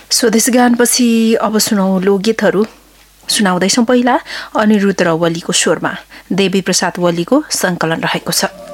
स्वदेश गानपछि अब सुनौ लोकगीतहरू। सुनाउँदैछौँ पहिला अनिरुद्ध वलीको स्वरमा देवी प्रसाद वलीको संकलन रहेको छ।